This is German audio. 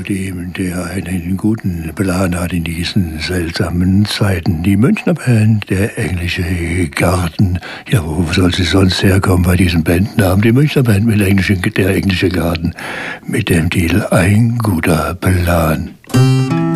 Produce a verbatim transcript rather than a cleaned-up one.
dem, der einen guten Plan hat in diesen seltsamen Zeiten. Die Münchner Band, der englische Garten. Ja, wo soll sie sonst herkommen bei diesem Bandnamen? Die Münchner Band mit englischen, der englische Garten mit dem Titel Ein guter Plan.